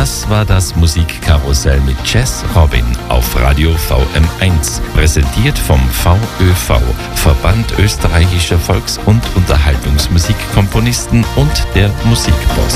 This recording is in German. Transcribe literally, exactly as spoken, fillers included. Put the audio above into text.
Das war das Musikkarussell mit Jazz Robin auf Radio V M eins, präsentiert vom V Ö V, Verband österreichischer Volks- und Unterhaltungsmusikkomponisten und der Musikboss.